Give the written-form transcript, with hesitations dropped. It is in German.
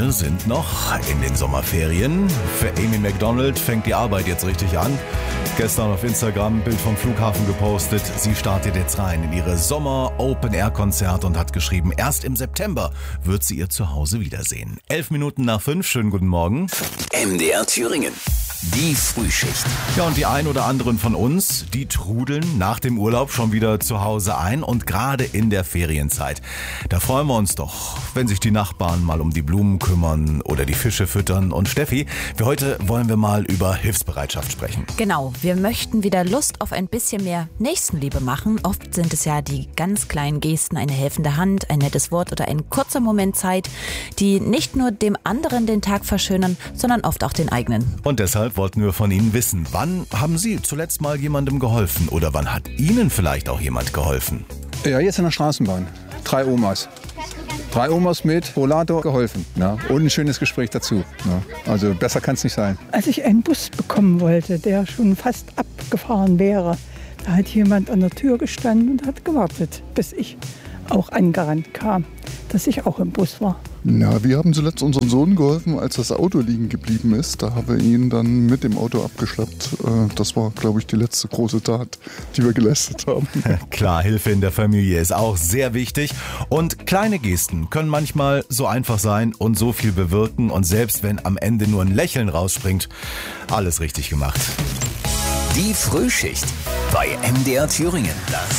Viele sind noch in den Sommerferien. Für Amy Macdonald fängt die Arbeit jetzt richtig an. Gestern auf Instagram ein Bild vom Flughafen gepostet. Sie startet jetzt rein in ihre Sommer-Open-Air-Konzert und hat geschrieben, erst im September wird sie ihr Zuhause wiedersehen. 11:05, schönen guten Morgen. MDR Thüringen. Die Frühschicht. Ja, und die ein oder anderen von uns, die trudeln nach dem Urlaub schon wieder zu Hause ein und gerade in der Ferienzeit. Da freuen wir uns doch, wenn sich die Nachbarn mal um die Blumen kümmern oder die Fische füttern. Und Steffi, für heute wollen wir mal über Hilfsbereitschaft sprechen. Genau, wir möchten wieder Lust auf ein bisschen mehr Nächstenliebe machen. Oft sind es ja die ganz kleinen Gesten, eine helfende Hand, ein nettes Wort oder ein kurzer Moment Zeit, die nicht nur dem anderen den Tag verschönern, sondern oft auch den eigenen. Und deshalb wollten wir von Ihnen wissen, wann haben Sie zuletzt mal jemandem geholfen oder wann hat Ihnen vielleicht auch jemand geholfen? Ja, jetzt in der Straßenbahn. 3 Omas. 3 Omas mit Rollator geholfen. Ja, und ein schönes Gespräch dazu. Ja, also besser kann es nicht sein. Als ich einen Bus bekommen wollte, der schon fast abgefahren wäre, da hat jemand an der Tür gestanden und hat gewartet, bis ich auch angerannt kam, dass ich auch im Bus war. Ja, wir haben zuletzt unserem Sohn geholfen, als das Auto liegen geblieben ist. Da haben wir ihn dann mit dem Auto abgeschleppt. Das war, glaube ich, die letzte große Tat, die wir geleistet haben. Klar, Hilfe in der Familie ist auch sehr wichtig. Und kleine Gesten können manchmal so einfach sein und so viel bewirken. Und selbst wenn am Ende nur ein Lächeln rausspringt, alles richtig gemacht. Die Frühschicht bei MDR Thüringen. Das